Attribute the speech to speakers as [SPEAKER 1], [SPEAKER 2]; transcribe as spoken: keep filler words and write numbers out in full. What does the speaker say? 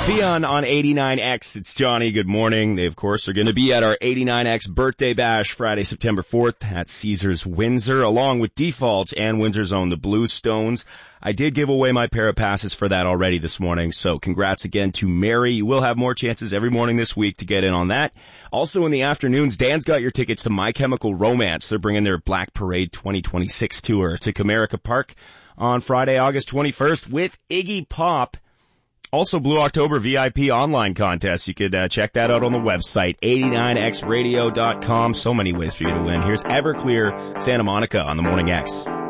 [SPEAKER 1] Fionn on eighty-nine X. It's Johnny. Good morning. They, of course, are going to be at our eighty-nine X birthday bash Friday, September fourth at Caesars Windsor, along with Default and Windsor's own The Bluestones. I did give away my pair of passes for that already this morning, so congrats again to Mary. You will have more chances every morning this week to get in on that. Also in the afternoons, Dan's got your tickets to My Chemical Romance. They're bringing their Black Parade twenty twenty-six tour to Comerica Park on Friday, August twenty-first with Iggy Pop. Also, Blue October V I P online contest. You could uh, check that out on the website, eighty-nine x radio dot com. So many ways for you to win. Here's Everclear, Santa Monica on the Morning X.